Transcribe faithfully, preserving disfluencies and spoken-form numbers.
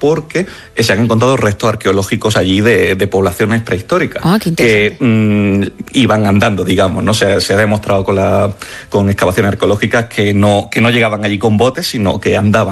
porque se han encontrado restos arqueológicos allí de, de poblaciones prehistóricas Ah, qué que mmm, iban andando, digamos, ¿no? Se, se ha demostrado con, la, con excavaciones arqueológicas que no, que no llegaban allí con botes, sino que andaban.